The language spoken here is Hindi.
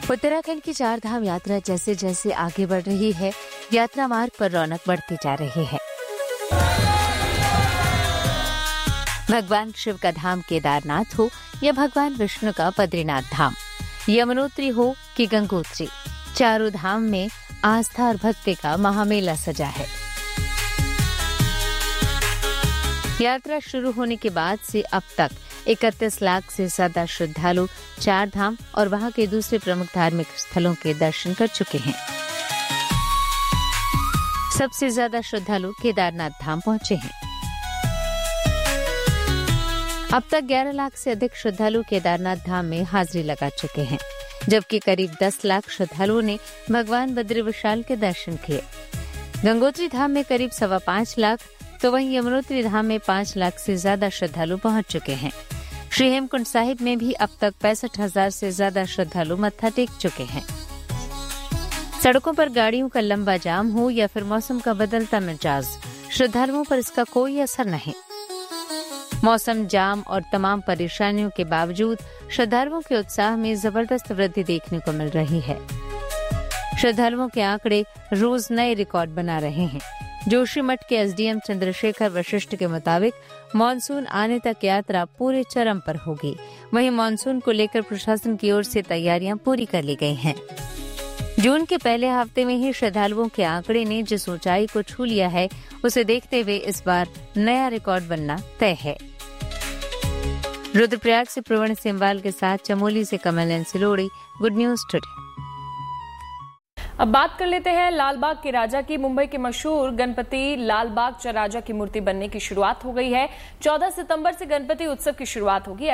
उत्तराखंड की चार धाम यात्रा जैसे जैसे आगे बढ़ रही है, यात्रा मार्ग पर रौनक बढ़ती जा रही है। भगवान शिव का धाम केदारनाथ हो या भगवान विष्णु का बद्रीनाथ धाम, यमुनोत्री हो कि गंगोत्री, चारों धाम में आस्था और भक्ति का महामेला सजा है। यात्रा शुरू होने के बाद से अब तक 31 लाख से ज्यादा श्रद्धालु चार धाम और वहां के दूसरे प्रमुख धार्मिक स्थलों के दर्शन कर चुके हैं। सबसे ज्यादा श्रद्धालु केदारनाथ धाम पहुंचे हैं। अब तक 11 लाख से अधिक श्रद्धालु केदारनाथ धाम में हाजिरी लगा चुके हैं, जबकि करीब 10 लाख श्रद्धालुओं ने भगवान बद्री विशाल के दर्शन किए। गंगोत्री धाम में करीब 5.25 लाख, तो वहीं यमुनोत्री धाम में 5 लाख से ज्यादा श्रद्धालु पहुंच चुके हैं। श्री हेमकुंड साहिब में भी अब तक 65,000 से ज्यादा श्रद्धालु मत्था टेक चुके हैं। सड़कों पर गाड़ियों का लंबा जाम हो या फिर मौसम का बदलता मिजाज, श्रद्धालुओं पर इसका कोई असर नहीं। मौसम, जाम और तमाम परेशानियों के बावजूद श्रद्धालुओं के उत्साह में जबरदस्त वृद्धि देखने को मिल रही है। श्रद्धालुओं के आंकड़े रोज नए रिकॉर्ड बना रहे हैं। जोशीमठ के एसडीएम चंद्रशेखर वशिष्ठ के मुताबिक मानसून आने तक यात्रा पूरे चरम पर होगी। वहीं मानसून को लेकर प्रशासन की ओर से तैयारियां पूरी कर ली गई हैं। जून के पहले हफ्ते में ही श्रद्धालुओं के आंकड़े ने जिस ऊंचाई को छू लिया है, उसे देखते हुए इस बार नया रिकॉर्ड बनना तय है। रुद्रप्रयाग से प्रवीण सेमवाल के साथ चमोली से कमल सिलोड़ी, गुड न्यूज टुडे। अब बात कर लेते हैं लालबाग के राजा की। मुंबई के मशहूर गणपति लालबाग राजा की मूर्ति बनने की शुरुआत हो गई है। 14 सितंबर से गणपति उत्सव की शुरुआत होगी।